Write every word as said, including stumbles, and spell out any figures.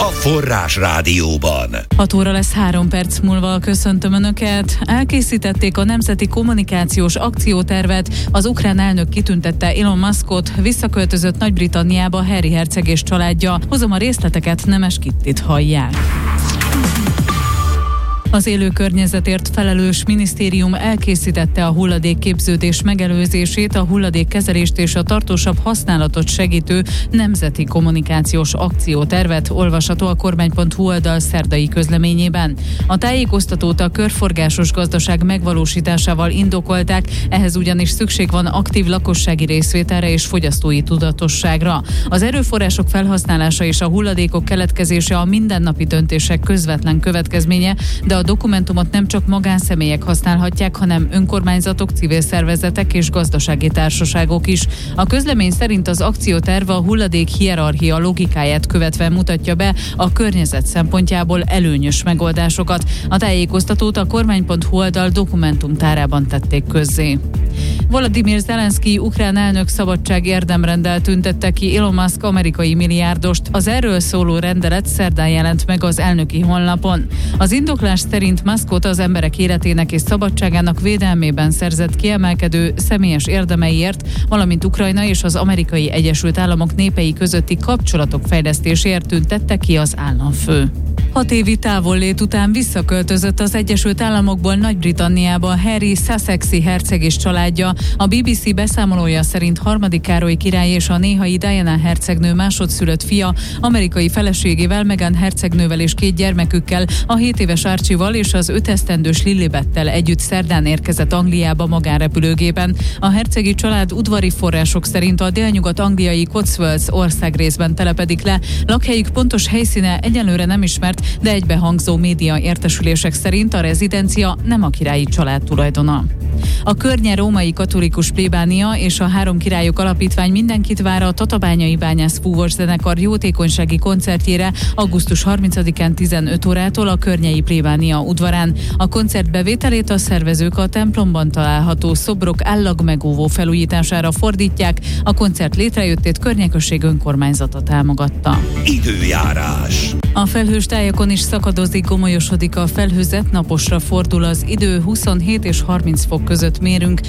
Forrás Rádióban. hat óra lesz három perc múlva, köszöntöm Önöket. Elkészítették a Nemzeti Kommunikációs Akciótervet, az ukrán elnök kitüntette Elon Muskot, visszaköltözött Nagy-Britanniába Harry herceg és családja. Hozom a részleteket, Nemes Kittit hallják. Az élő környezetért felelős minisztérium elkészítette a hulladékképződés megelőzését, a hulladékkezelést és a tartósabb használatot segítő Nemzeti Kommunikációs Akciótervet, olvasható a kormány pont hu oldal szerdai közleményében. A tájékoztatót a körforgásos gazdaság megvalósításával indokolták, ehhez ugyanis szükség van aktív lakossági részvételre és fogyasztói tudatosságra. Az erőforrások felhasználása és a hulladékok keletkezése a mindennapi döntések közvetlen következménye, de a dokumentumot nem csak magánszemélyek használhatják, hanem önkormányzatok, civil szervezetek és gazdasági társaságok is. A közlemény szerint az akcióterv a hulladék hierarchia logikáját követve mutatja be a környezet szempontjából előnyös megoldásokat. A tájékoztatót a kormány pont hu oldal dokumentumtárában tették közzé. Volodymyr Zelenszky ukrán elnök szabadság érdemrenddel tüntette ki Elon Musk amerikai milliárdost. Az erről szóló rendelet szerdán jelent meg az elnöki honlapon. Az indoklás szerint Muskot az emberek életének és szabadságának védelmében szerzett kiemelkedő személyes érdemeiért, valamint Ukrajna és az Amerikai Egyesült Államok népei közötti kapcsolatok fejlesztéséért tüntette ki az államfő. Hat évi távollét után visszaköltözött az Egyesült Államokból Nagy-Britanniába Harry Sussexi herceg és családja. A bé bé cé beszámolója szerint harmadik Károly király és a néhai Diana hercegnő másodszülött fia amerikai feleségével, Meghan hercegnővel és két gyermekükkel, a hét éves Archie-val és az öt esztendős Lilibettel együtt szerdán érkezett Angliába magánrepülőgépen. A hercegi család udvari források szerint a délnyugat-angliai Cotswolds országrészben telepedik le. Lakhelyük pontos helyszíne egyelőre nem ismert, de egybehangzó média értesülések szerint a rezidencia nem a királyi család tulajdona. A Környe római katolikus plébánia és a Három Királyok Alapítvány mindenkit vár a Tatabányai Bányász Fúvós zenekar jótékonysági koncertjére augusztus harmincadikán tizenöt órától a környei plébánia udvarán. A koncert bevételét a szervezők a templomban található szobrok állagmegóvó felújítására fordítják, a koncert létrejöttét Környe község önkormányzata támogatta. Időjárás. A felhős tájakon is szakadozik, gomolyosodik a felhőzet, naposra fordul az idő, huszonhét és harminc fok között mérünk.